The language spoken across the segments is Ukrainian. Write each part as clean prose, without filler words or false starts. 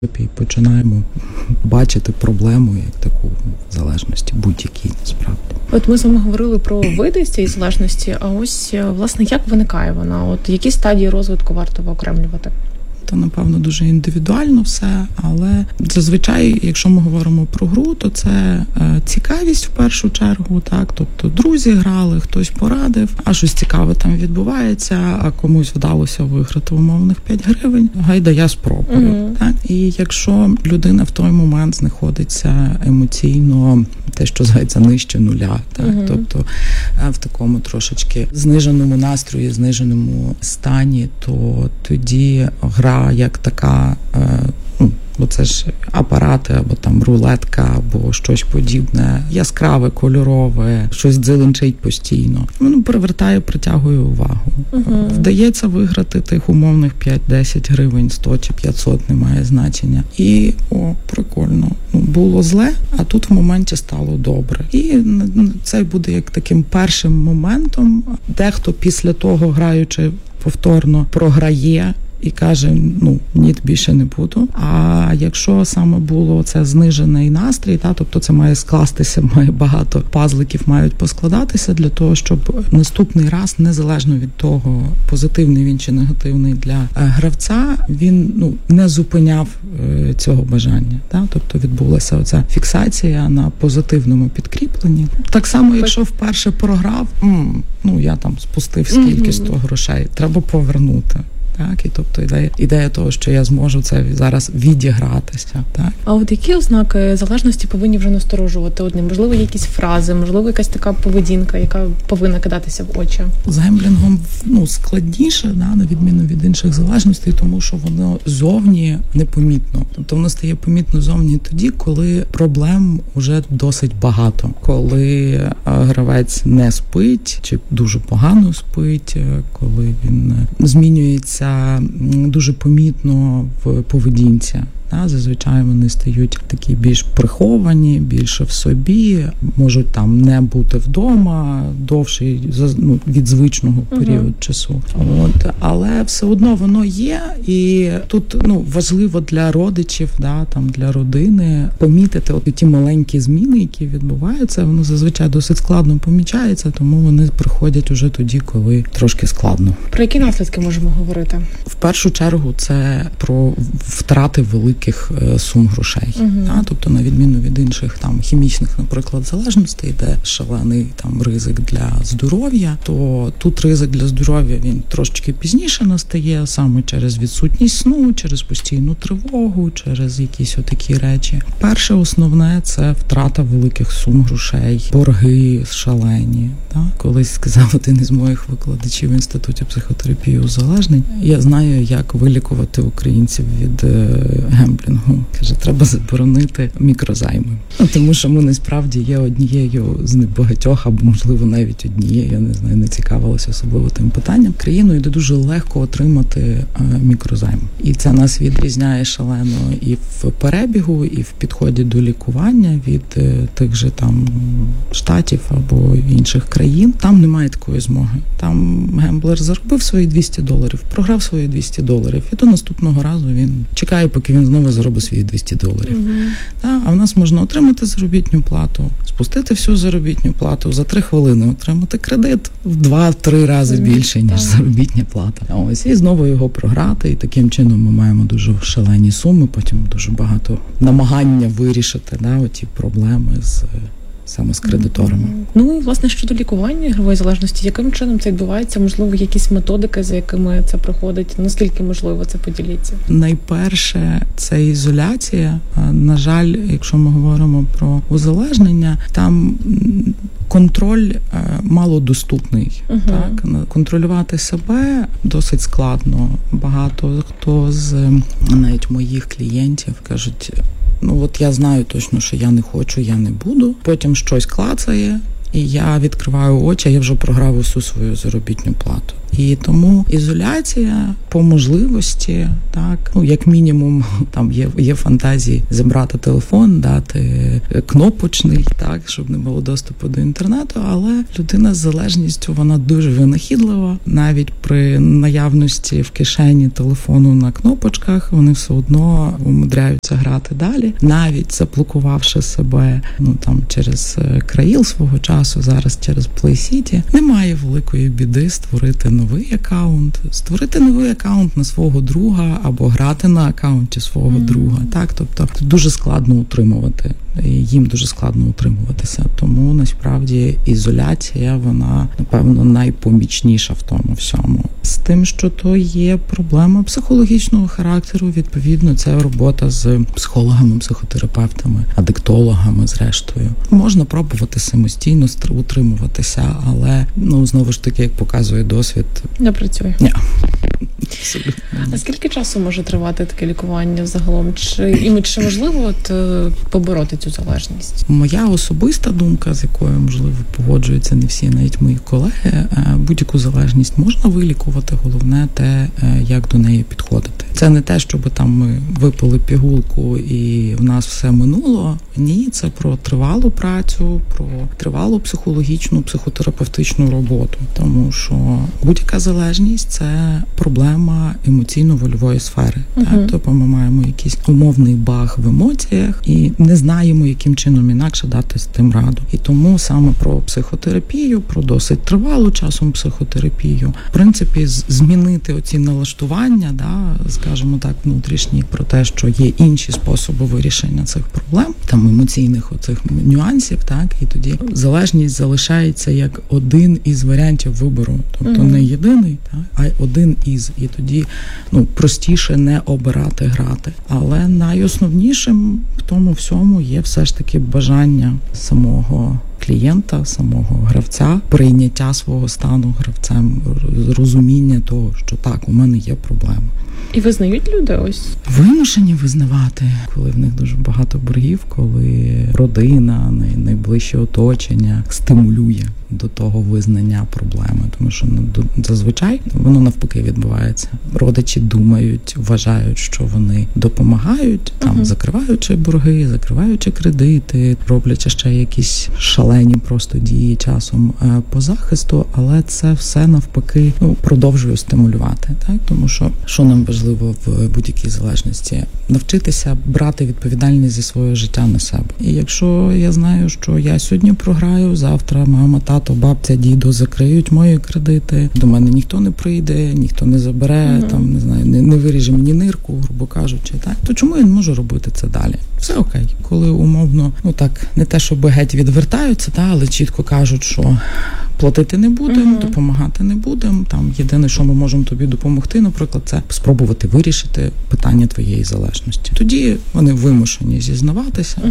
і починаємо бачити проблему як таку в залежності будь-якій насправді. От ми з вами говорили про види цієї залежності, а ось, власне, як виникає вона? От які стадії розвитку варто виокремлювати? Це, напевно, дуже індивідуально все, але зазвичай, якщо ми говоримо про гру, то це цікавість в першу чергу, так, тобто друзі грали, хтось порадив, а щось цікаве там відбувається, а комусь вдалося виграти умовних 5 гривень, гайда я спробую, так, і якщо людина в той момент знаходиться емоційно, те, що зветься нижче нуля, так, тобто в такому трошечки зниженому настрої, зниженому стані, то тоді гра як така, бо це ж апарати, або там рулетка, або щось подібне, яскраве, кольорове, щось дзеленчить постійно. Воно притягує увагу. Вдається виграти тих умовних 5-10 гривень, 100 чи 500, немає значення. І, прикольно, було зле, а тут в моменті стало добре. І це буде як таким першим моментом. Дехто після того, граючи повторно, програє і каже, ні, більше не буду. А якщо саме було це знижений настрій, тобто це має скластися, має багато пазликів мають поскладатися для того, щоб наступний раз, незалежно від того, позитивний він чи негативний для гравця, він не зупиняв цього бажання. Тобто відбулася оця фіксація на позитивному підкріпленні. Так само, якщо вперше програв, я там спустив скільки 100 грошей, треба повернути. Так, і тобто ідея того, що я зможу це зараз відігратися. Так. А от які ознаки залежності повинні вже насторожувати одним? Можливо, якісь фрази, можливо, якась така поведінка, яка повинна кидатися в очі? З гемблінгом складніше, на відміну від інших залежностей, тому що воно зовні непомітно. Тобто воно стає помітно зовні тоді, коли проблем вже досить багато. Коли гравець не спить, чи дуже погано спить, коли він змінюється дуже помітно в поведінці. Зазвичай вони стають такі більш приховані, більше в собі, можуть там не бути вдома довший від звичного періоду часу. Але все одно воно є, і тут важливо для родичів, для родини помітити ті маленькі зміни, які відбуваються. Воно зазвичай досить складно помічається, тому вони приходять уже тоді, коли трошки складно. Про які наслідки можемо говорити? В першу чергу це про втрати великих сум грошей. Тобто, на відміну від інших хімічних, наприклад, залежностей, де шалений ризик для здоров'я, то тут ризик для здоров'я, він трошечки пізніше настає, саме через відсутність сну, через постійну тривогу, через якісь отакі речі. Перше основне – це втрата великих сум грошей, борги шалені. Колись сказав один із моїх викладачів в Інституті психотерапії узалежнень, я знаю, як вилікувати українців від гемблінгу. Каже, треба заборонити мікрозайми. Тому що ми насправді є однією з небагатьох, або, можливо, навіть однією, я не знаю, не цікавилася особливо тим питанням, країною, де дуже легко отримати мікрозайм. І це нас відрізняє шалено і в перебігу, і в підході до лікування від тих же штатів або інших країн. Там немає такої змоги. Там гемблер заробив свої $200, програв свої $200, і до наступного разу він чекає, поки він знову заробить свої $200. А в нас можна отримати заробітну плату, спустити всю заробітну плату, за 3 хвилини отримати кредит в 2-3 рази більше, ніж заробітна плата. І знову його програти, і таким чином ми маємо дуже шалені суми, потім дуже багато намагання вирішити оті проблеми саме з кредиторами. І, власне, щодо лікування ігрової залежності, яким чином це відбувається? Можливо, якісь методики, за якими це проходить? Наскільки можливо це поділіться? Найперше, це ізоляція. На жаль, якщо ми говоримо про узалежнення, там контроль малодоступний. Так? Контролювати себе досить складно. Багато хто з навіть моїх клієнтів кажуть, я знаю точно, що я не хочу, я не буду. Потім щось клацає, і я відкриваю очі, я вже програв усю свою заробітну плату. І тому ізоляція по можливості, так, ну, як мінімум, там є фантазії забрати телефон, дати кнопочний, так, щоб не було доступу до інтернету, але людина з залежністю, вона дуже винахідлива. Навіть при наявності в кишені телефону на кнопочках, вони все одно умудряються грати далі, навіть заблокувавши себе, ну, там, через Країл свого часу, зараз через Play City. Немає великої біди створити новий акаунт на свого друга або грати на акаунті свого друга. Так, тобто дуже складно утримувати. Їм дуже складно утримуватися. Тому насправді ізоляція, вона, напевно, найпомічніша в тому всьому. З тим, що то є проблема психологічного характеру, відповідно, це робота з психологами, психотерапевтами, адиктологами, зрештою. Можна пробувати самостійно утримуватися, але, ну, знову ж таки, як показує досвід, не працює. Ні. А скільки часу може тривати таке лікування загалом? Чи можливо побороти цю залежність? Моя особиста думка, з якою, можливо, погоджуються не всі, навіть мої колеги, будь-яку залежність можна вилікувати, головне те, як до неї підходити. Це не те, щоб там ми випили пігулку і в нас все минуло. Ні, це про тривалу працю, про тривалу психологічну, психотерапевтичну роботу. Тому що будь-яка залежність – це проблема емоційно-вольової сфери. Так? Тобто ми маємо якийсь умовний баг в емоціях і не знаємо, яким чином інакше дати з тим раду. І тому саме про психотерапію, про досить тривалу часом психотерапію, в принципі, змінити оці налаштування, да, скажімо так, внутрішні, про те, що є інші способи вирішення цих проблем, там емоційних оцих нюансів, так, і тоді залежність залишається як один із варіантів вибору, тобто не єдиний, так, а один із, і тоді, ну, простіше не обирати грати. Але найосновнішим в тому всьому є все ж таки бажання самого клієнта, самого гравця, прийняття свого стану гравцем, розуміння того, що так, у мене є проблема. І визнають люди ось? Вимушені визнавати, коли в них дуже багато боргів, коли родина, найближче оточення стимулює до того визнання проблеми. Тому що зазвичай воно навпаки відбувається. Родичі думають, вважають, що вони допомагають, там, закриваючи борги, закриваючи кредити, роблячи ще якісь шалені просто дії часом по захисту, але це все навпаки, ну, продовжує стимулювати. Так? Тому що нам важливо в будь-якій залежності? Навчитися брати відповідальність за своє життя на себе. І якщо я знаю, що я сьогодні програю, завтра мама, тато, бабця, дідо закриють мої кредити, до мене ніхто не прийде, ніхто не забере, там, не знаю, не виріже мені нирку, грубо кажучи, так? То чому я не можу робити це далі? Все окей. Коли умовно, ну так, не те, щоб геть відвертаються, але чітко кажуть, що платити не будемо, допомагати не будемо. Там єдине, що ми можемо тобі допомогти, наприклад, це спробувати вирішити питання твоєї залежності. Тоді вони вимушені зізнаватися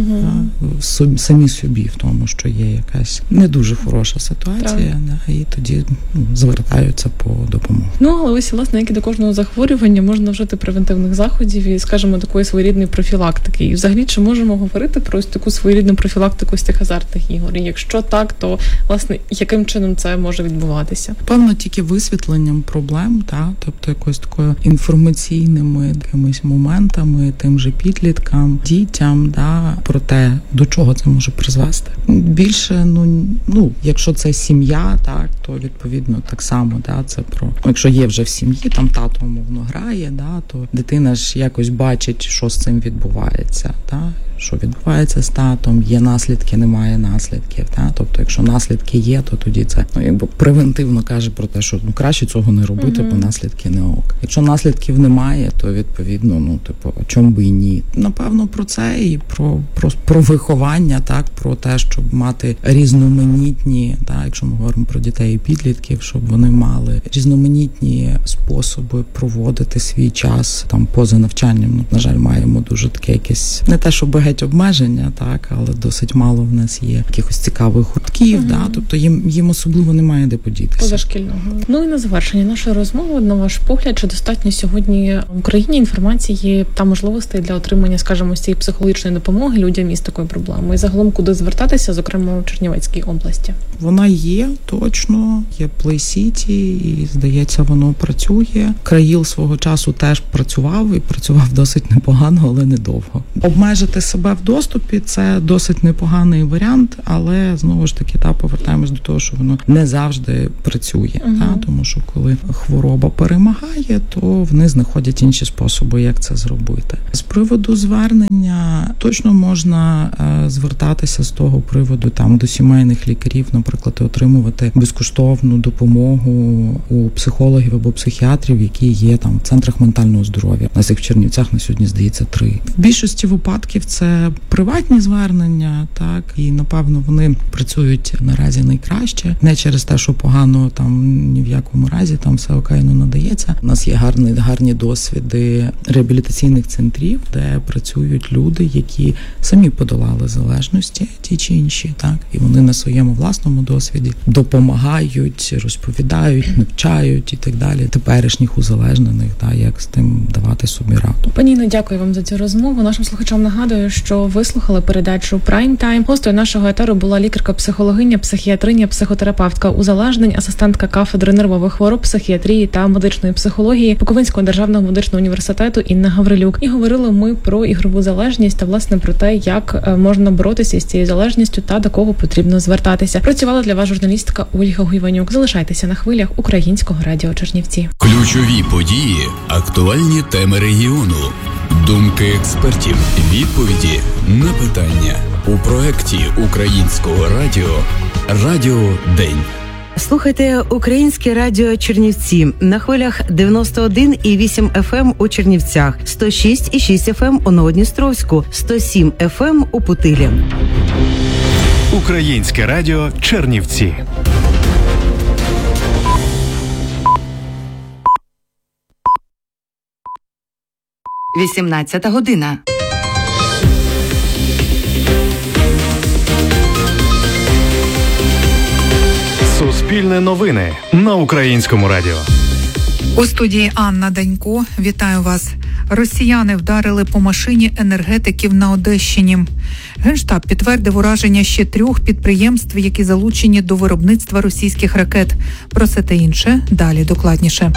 самі собі в тому, що є якась не дуже хороша ситуація, і тоді звертаються по допомогу. Ну, але ось, власне, як і до кожного захворювання, можна вжити превентивних заходів і, скажімо, такої своєрідної профілактики. І взагалі, чи можемо говорити про ось таку своєрідну профілактику з тих азартних ігор? І якщо так, то, власне, яким чином це може відбуватися? Певно, тільки висвітленням проблем, тобто якось такою інформаційними якимись моментами, тим же підліткам, дітям, про те, до чого це може призвести. Більше, якщо це сім'я, то відповідно так само, це про, якщо є вже в сім'ї, там тато умовно грає, то дитина ж якось бачить, що з цим відбувається, що відбувається з татом, є наслідки, немає наслідків, тобто якщо наслідки є, то тоді це превентивно каже про те, що краще цього не робити, бо наслідки не ок. Якщо наслідків немає, то відповідно, чому би і ні. Напевно, про це і про виховання, про те, щоб мати різноманітні, якщо ми говоримо про дітей і підлітків, щоб вони мали різноманітні способи проводити свій час там поза навчанням. На жаль, маємо дуже таке якесь, не те, що геть обмеження, так, але досить мало в нас є якихось цікавих гуртків, тобто їм особливо немає де подітися. Позашкільного. Ну і на завершення нашої розмови, на ваш погляд, чи достатньо сьогодні в Україні інформації та можливостей для отримання, скажімо, цієї психологічної допомоги людям із такою проблемою? І загалом куди звертатися, зокрема у Чернівецькій області? Вона є, точно, є Play City, і, здається, воно працює. Країл свого часу теж працював, і працював досить непогано, але недовго. Обмежити себе в доступі – це досить непоганий варіант, але, знову ж таки, повертаємось до того, що воно не завжди працює. Тому що коли хвороба перемагає, то вони знаходять інші способи, як це зробити. З приводу звернення, точно можна звертатися з того приводу до сімейних лікарів, наприклад, і отримувати безкоштовну допомогу у психологів або психіатрів, які є в центрах ментального здоров'я. У нас їх в Чернівцях на сьогодні, здається, 3. В більшості випадків це приватні звернення, і, напевно, вони працюють наразі найкраще. Не через те, що погано ні в якому разі, все окейно надається. У нас є гарні досвіди реабілітаційних центрів, де працюють люди, які самі подолали залежності, ті чи інші, і вони на своєму власному досвіді допомагають, розповідають, навчають і так далі теперішніх узалежнених, як з тим давати собі раду. Пані Інно, дякую вам за цю розмову. Нашим слухачам нагадую, що ви слухали передачу Prime Time. Гостею нашого етеру була лікарка-психологиня, психіатриня, психотерапевтка узалежнень, асистентка кафедри нервових хвороб, психіатрії та медичної психології Буковинського державного медичного університету Інна Гаврилюк. І говорили ми про ігрову залежність та, власне, про те, як можна боротися з цією залежністю та до кого потрібно звертатися. Працювала для вас журналістка Ольга Гуйванюк. Залишайтеся на хвилях Українського радіо Чернівці. Ключові події, актуальні теми регіону, думки експертів, відповіді на питання у проєкті Українського радіо «Радіо День». Слухайте Українське радіо Чернівці на хвилях 91,8 FM у Чернівцях, 106,6 FM у Новодністровську, 107 FM у Путилі. Українське радіо Чернівці. 18 година. Суспільне новини на Українському радіо. У студії Анна Данько. Вітаю вас. Росіяни вдарили по машині енергетиків на Одещині. Генштаб підтвердив ураження ще 3 підприємств, які залучені до виробництва російських ракет. Про це та інше далі докладніше.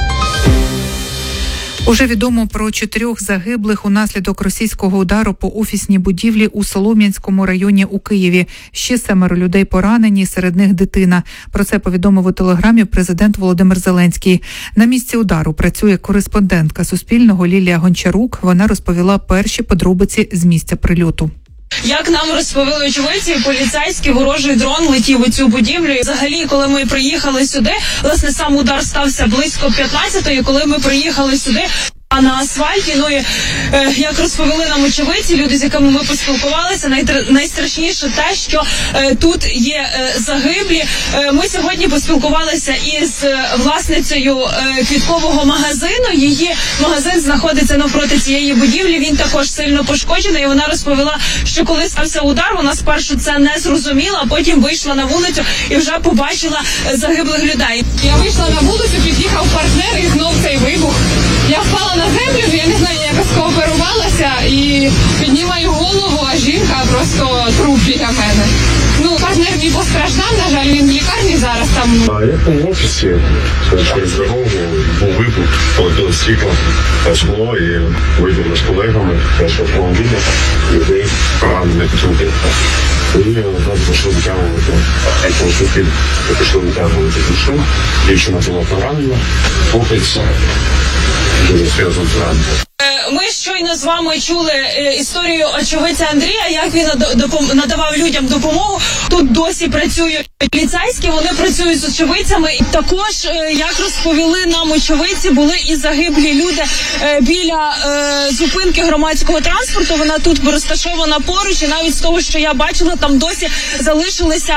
Уже відомо про 4 загиблих унаслідок російського удару по офісній будівлі у Солом'янському районі у Києві. Ще 7 людей поранені, серед них дитина. Про це повідомив у телеграмі президент Володимир Зеленський. На місці удару працює кореспондентка Суспільного Лілія Гончарук. Вона розповіла перші подробиці з місця прильоту. Як нам розповіли очевидці, поліцейський ворожий дрон летів у цю будівлю. І взагалі, коли ми приїхали сюди, власне, сам удар стався близько 15-ї, коли ми приїхали сюди, а на асфальті, як розповіли нам очевидці, люди, з якими ми поспілкувалися, найстрашніше те, що тут є загиблі. Ми сьогодні поспілкувалися із власницею квіткового магазину. Її магазин знаходиться навпроти цієї будівлі, він також сильно пошкоджений. І вона розповіла, що коли стався удар, вона спершу це не зрозуміла, а потім вийшла на вулицю і вже побачила загиблих людей. Я вийшла на вулицю, під'їхав партнер і знов цей вибух. Я впала на землю, я не знаю, як скооперувалася і піднімаю голову, а жінка просто труп біля мене. Партнер мій постраждав, на жаль, він в лікарні зараз там. А я в офісі, через дорогу, був вибух, полетіло стекло, скло і вийдемо з колегами, теж в автомобілі, людей поранених чути. І одразу пішли витягувати, пішли витягувати душу, дівчина була поранена, хлопець дуже серйозно поранений. Ми щойно з вами чули історію очевидця Андрія, як він надавав людям допомогу. Тут досі працюють поліцейські, вони працюють з очевидцями. І також, як розповіли нам очевидці, були і загиблі люди біля зупинки громадського транспорту. Вона тут розташована поруч, і навіть з того, що я бачила, там досі залишилися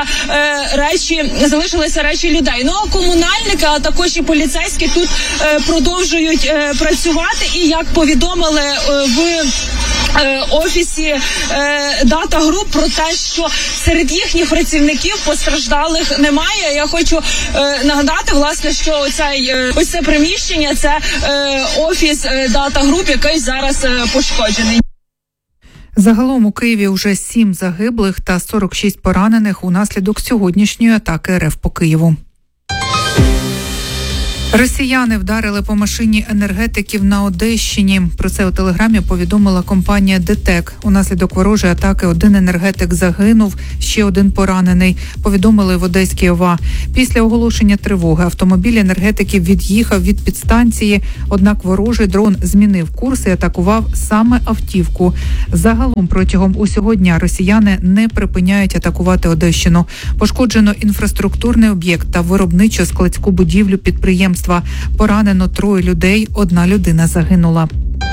речі людей. А комунальники, а також і поліцейські тут продовжують працювати. І як повідомили в офісі Data Group про те, що серед їхніх працівників постраждалих немає. Я хочу нагадати, власне, що ось це приміщення, це офіс Data Group, який зараз пошкоджений. Загалом у Києві вже 7 загиблих та 46 поранених унаслідок сьогоднішньої атаки РФ по Києву. Росіяни вдарили по машині енергетиків на Одещині. Про це у Телеграмі повідомила компанія ДТЕК. Унаслідок ворожої атаки один енергетик загинув, ще один поранений. Повідомили в Одеській ОВА. Після оголошення тривоги автомобіль енергетиків від'їхав від підстанції, однак ворожий дрон змінив курс і атакував саме автівку. Загалом протягом усього дня росіяни не припиняють атакувати Одещину. Пошкоджено інфраструктурний об'єкт та виробничо-складську будівлю підприємства. Поранено 3 людей, 1 людина загинула.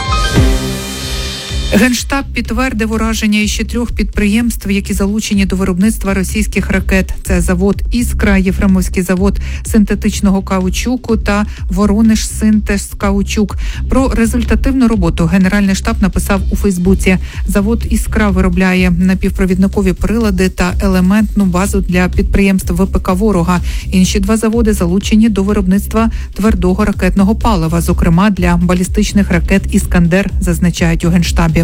Генштаб підтвердив ураження іще 3 підприємств, які залучені до виробництва російських ракет. Це завод «Іскра», Єфремовський завод синтетичного каучуку та Воронеж-Синтез-Каучук. Про результативну роботу Генеральний штаб написав у Фейсбуці. Завод «Іскра» виробляє напівпровідникові прилади та елементну базу для підприємств ВПК ворога. Інші 2 заводи залучені до виробництва твердого ракетного палива, зокрема для балістичних ракет «Іскандер», зазначають у Генштабі.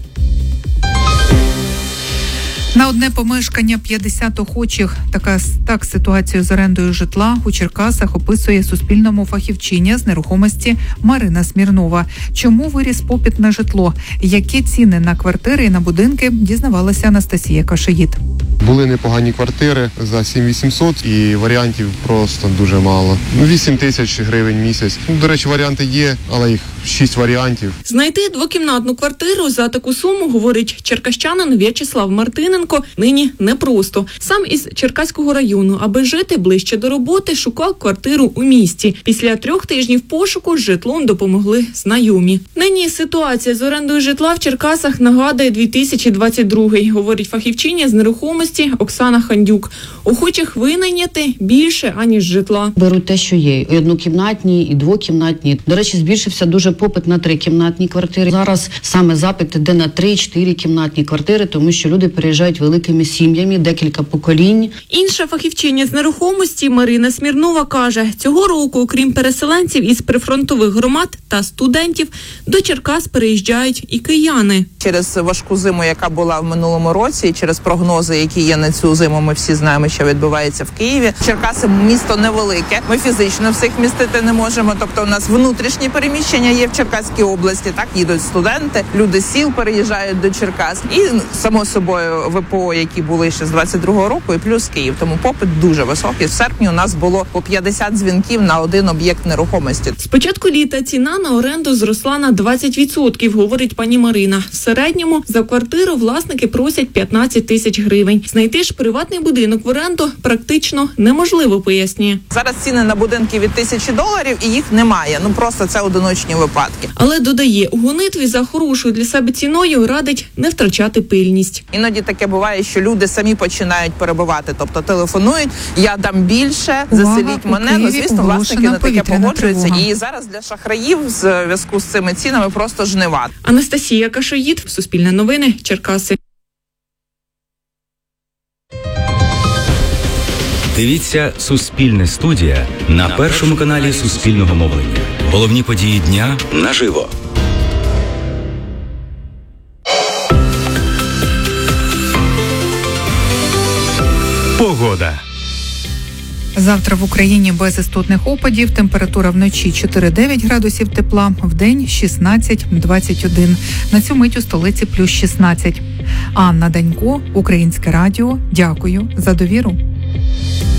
На одне помешкання 50 охочих. Так ситуацію з орендою житла у Черкасах описує Суспільному фахівчиня з нерухомості Марина Смірнова. Чому виріс попит на житло? Які ціни на квартири і на будинки, дізнавалася Анастасія Кашиїд. Були непогані квартири за 7800 і варіантів просто дуже мало. 8 тисяч гривень місяць. До речі, варіанти є, але їх 6 варіантів. Знайти двокімнатну квартиру за таку суму, говорить черкащанин В'ячеслав Мартиненко, нині непросто. Сам із Черкаського району, аби жити ближче до роботи, шукав квартиру у місті. Після 3 тижнів пошуку з житлом допомогли знайомі. Нині ситуація з орендою житла в Черкасах нагадує 2022, говорить фахівчиня з нерухомості Оксана Хандюк. Охочих винайняти більше, аніж житла. Беруть те, що є. І однокімнатні, і двокімнатні. До речі, збільшився дуже попит на 3-кімнатні квартири. Зараз саме запит іде на 3-4 кімнатні квартири, тому що люди переїжджають великими сім'ями, декілька поколінь. Інша фахівчиня з нерухомості Марина Смірнова каже, цього року, окрім переселенців із прифронтових громад та студентів, до Черкас переїжджають і кияни. Через важку зиму, яка була в минулому році, і через прогнози, які є на цю зиму, ми всі знаємо, що відбувається в Києві. Черкаси місто невелике, ми фізично всіх містити не можемо, тобто у нас внутрішні переміщення є в Черкаській області, так, їдуть студенти, люди з сіл переїжджають до Черкас. І, само собою, ВПО, які були ще з 22-го року, і плюс Київ. Тому попит дуже високий. В серпні у нас було по 50 дзвінків на один об'єкт нерухомості. З початку літа ціна на оренду зросла на 20%, говорить пані Марина. В середньому за квартиру власники просять 15 тисяч гривень. Знайти ж приватний будинок в оренду практично неможливо, пояснює. Зараз ціни на будинки від $1000 і їх немає. Ну просто це одиночні випадки. Але додає, у гонитві за хорошою для себе ціною радить не втрачати пильність. Іноді таке буває, що люди самі починають перебивати, тобто телефонують, я дам більше, заселіть мене. Ну, звісно, власники на таке погоджуються. І зараз для шахраїв в зв'язку з цими цінами просто жнива. Анастасія Кашиїд, Суспільне новини, Черкаси. Дивіться «Суспільне студія» на першому каналі Суспільного мовлення. Головні події дня наживо. Погода. Завтра в Україні без істотних опадів. Температура вночі 4-9 градусів тепла, вдень 16-21. На цю мить у столиці плюс 16. Анна Данько, Українське радіо. Дякую за довіру.